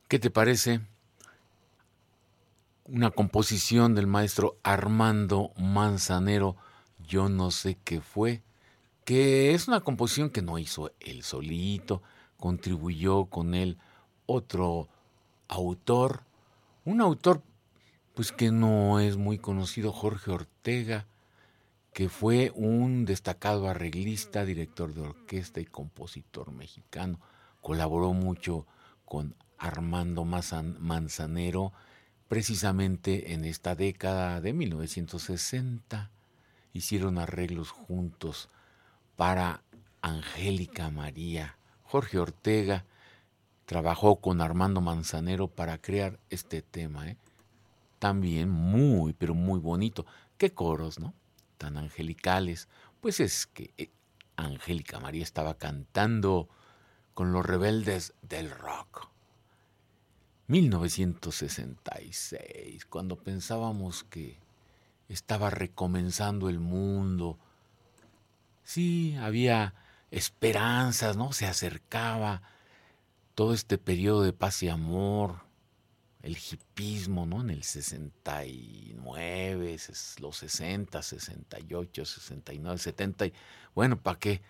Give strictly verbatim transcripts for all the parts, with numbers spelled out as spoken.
¿Qué te parece? Una composición del maestro Armando Manzanero, Yo no sé qué fue, que es una composición que no hizo él solito, contribuyó con él otro autor, un autor pues que no es muy conocido, Jorge Ortega, que fue un destacado arreglista, director de orquesta y compositor mexicano. Colaboró mucho con Armando Manzanero, precisamente en esta década de mil novecientos sesenta. Hicieron arreglos juntos para Angélica María. Jorge Ortega trabajó con Armando Manzanero para crear este tema, ¿eh? También muy, pero muy bonito. Qué coros, ¿no? Tan angelicales. Pues es que eh, Angélica María estaba cantando con los rebeldes del rock. mil novecientos sesenta y seis, cuando pensábamos que estaba recomenzando el mundo. Sí, había esperanzas, ¿no? Se acercaba todo este periodo de paz y amor, el hipismo, ¿no? En el sesenta y nueve, los sesenta, sesenta y ocho, sesenta y nueve, setenta. Y, bueno, ¿para qué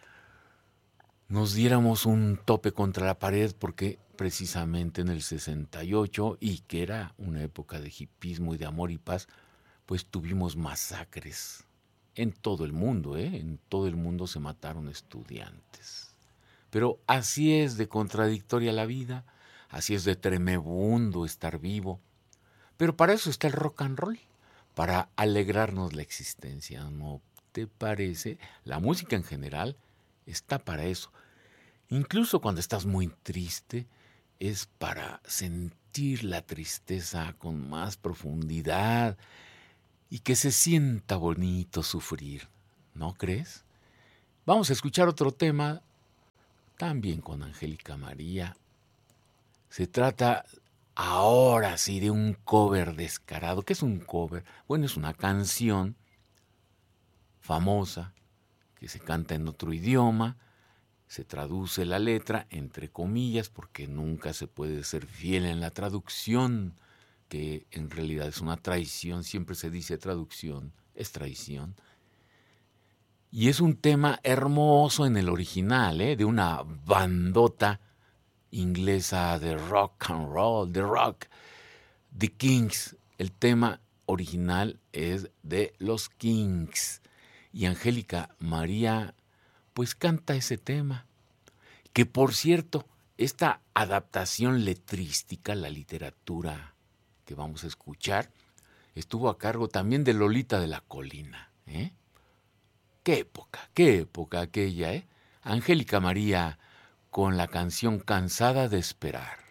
nos diéramos un tope contra la pared? Porque precisamente en el sesenta y ocho, y que era una época de hipismo y de amor y paz, pues tuvimos masacres en todo el mundo, ¿eh? En todo el mundo se mataron estudiantes. Pero así es de contradictoria la vida, así es de tremebundo estar vivo. Pero para eso está el rock and roll, para alegrarnos la existencia, ¿no te parece? La música en general está para eso. Incluso cuando estás muy triste, es para sentir la tristeza con más profundidad y que se sienta bonito sufrir, ¿no crees? Vamos a escuchar otro tema, también con Angélica María. Se trata ahora sí de un cover descarado. ¿Qué es un cover? Bueno, es una canción famosa que se canta en otro idioma, se traduce la letra entre comillas porque nunca se puede ser fiel en la traducción, que en realidad es una traición. Siempre se dice traducción, es traición. Y es un tema hermoso en el original, ¿eh? De una bandota inglesa de rock and roll, de rock, The Kings. El tema original es de los Kings. Y Angélica María pues canta ese tema. Que por cierto, esta adaptación letrística, la literatura que vamos a escuchar, estuvo a cargo también de Lolita de la Colina, ¿eh? Qué época, qué época aquella, ¿eh? Angélica María con la canción Cansada de Esperar.